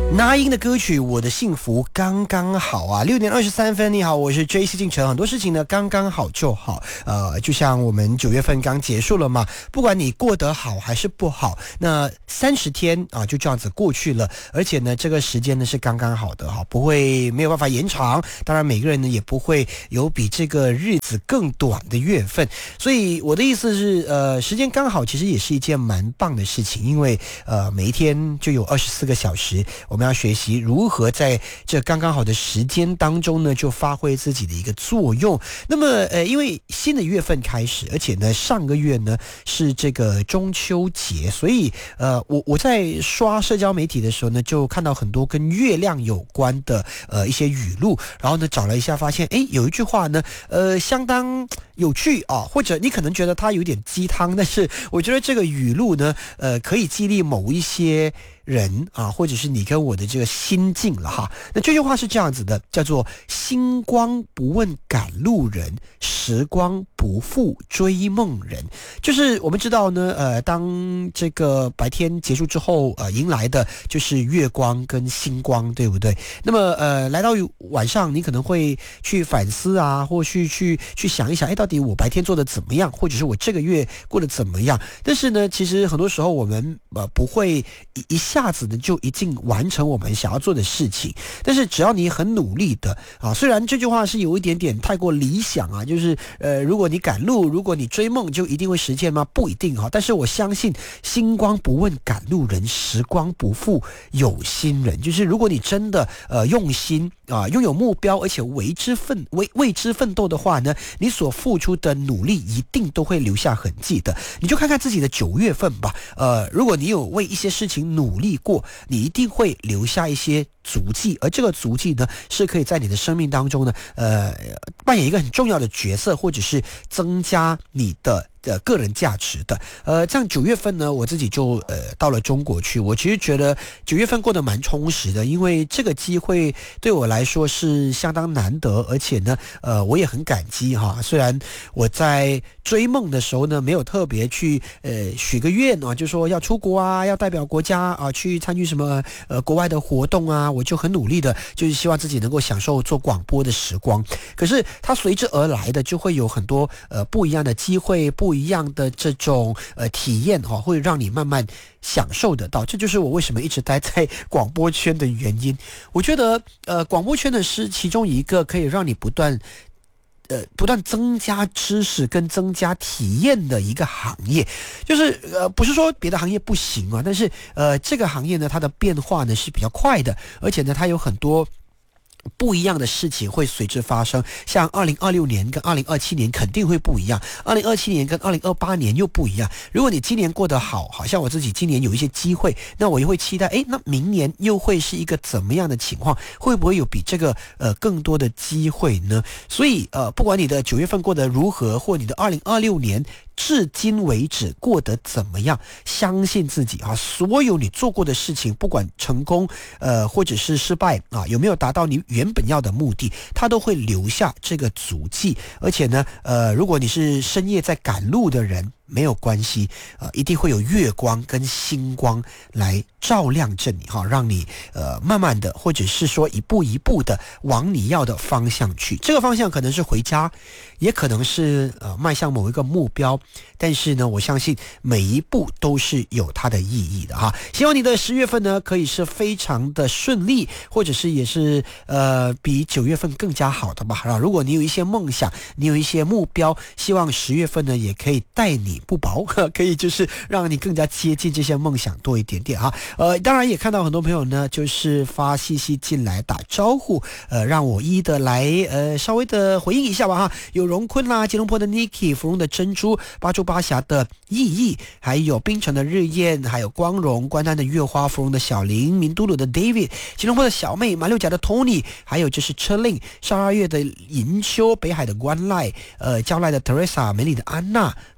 那英的歌曲《我的幸福刚刚好》啊，6:23，你好，我是 JC 进城。很多事情呢，刚刚好就好。就像我们9月份刚结束了嘛，不管你过得好还是不好，那30天啊就这样子过去了。而且呢，这个时间呢是刚刚好的哈，不会没有办法延长。当然，每个人呢也不会有比这个日子更短的月份。所以我的意思是，时间刚好其实也是一件蛮棒的事情，因为每一天就有24个小时，我们要学习如何在这刚刚好的时间当中呢，就发挥自己的一个作用。那么因为新的月份开始，而且呢上个月呢是这个中秋节，所以我在刷社交媒体的时候呢，就看到很多跟月亮有关的一些语录，然后呢找了一下，发现有一句话呢相当有趣啊，或者你可能觉得它有点鸡汤，但是我觉得这个语录呢可以激励某一些人啊，或者是你跟我的这个心境了哈。那这句话是这样子的，叫做星光不问赶路人，时光不负追梦人。就是我们知道呢当这个白天结束之后迎来的就是月光跟星光，对不对？那么来到晚上，你可能会去反思啊，或去想一想，到底我白天做的怎么样，或者是我这个月过得怎么样。但是呢，其实很多时候我们不会一下子呢就一定完成我们想要做的事情，但是只要你很努力的啊，虽然这句话是有一点点太过理想啊，就是如果你赶路，如果你追梦，就一定会实现吗？不一定哈。但是我相信星光不问赶路人，时光不负有心人。就是如果你真的用心啊，拥有目标，而且为之奋斗的话呢，你所付出的努力一定都会留下痕迹的。你就看看自己的9月份吧，如果你有为一些事情努力过，你一定会留下一些足迹，而这个足迹呢，是可以在你的生命当中呢，扮演一个很重要的角色，或者是增加你的个人价值的。这样9月份呢，我自己就到了中国去。我其实觉得9月份过得蛮充实的，因为这个机会对我来说是相当难得，而且呢，我也很感激哈。虽然我在追梦的时候呢，没有特别去许个愿啊，就说要出国啊，要代表国家啊去参与什么国外的活动啊，我就很努力的，就是希望自己能够享受做广播的时光。可是它随之而来的就会有很多不一样的机会，不一样的这种体验哈，会让你慢慢享受得到。这就是我为什么一直待在广播圈的原因。我觉得广播圈呢是其中一个可以让你不断增加知识跟增加体验的一个行业。就是不是说别的行业不行啊，但是这个行业呢，它的变化呢是比较快的，而且呢它有很多不一样的事情会随之发生。像2026年跟2027年肯定会不一样，2027年跟2028年又不一样。如果你今年过得好，好像我自己今年有一些机会，那我也会期待那明年又会是一个怎么样的情况，会不会有比这个更多的机会呢？所以不管你的9月份过得如何，或你的2026年至今为止过得怎么样，相信自己啊，所有你做过的事情，不管成功或者是失败啊，有没有达到你原本要的目的，它都会留下这个足迹。而且呢如果你是深夜在赶路的人，没有关系，一定会有月光跟星光来照亮着你哈，让你慢慢的，或者是说一步一步的往你要的方向去。这个方向可能是回家，也可能是迈向某一个目标，但是呢，我相信每一步都是有它的意义的哈。希望你的10月份呢，可以是非常的顺利，或者是也是比9月份更加好的吧。如果你有一些梦想，你有一些目标，希望10月份呢，也可以带你不薄，可以就是让你更加接近这些梦想多一点点哈。当然也看到很多朋友呢，就是发信息进来打招呼，让我一一的来稍微的回应一下吧哈。有荣坤啦，吉隆坡的 Niki， 芙蓉的珍珠，巴珠巴峡的意义，还有槟城的日燕，还有光荣，关丹的月花，芙蓉的小林，明都鲁的 David， 吉隆坡的小妹，马六甲的 Tony， 还有就是车令，12月的银修，北海的关赖，蕉赖的 Teresa， 美丽的安娜，还有周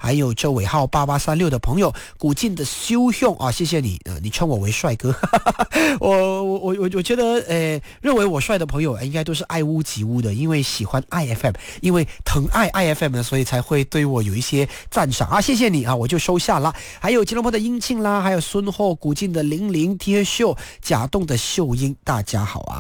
尾号8836的朋友，古晋的修兄啊，谢谢你，你称我为帅哥，我觉得认为我帅的朋友应该都是爱屋及乌的，因为喜欢IFM，因为疼爱IFM 呢，所以才会对我有一些赞赏啊，谢谢你啊，我就收下了。还有吉隆坡的英庆啦，还有孙后、古晋的00 T 秀、甲洞的秀英，大家好啊。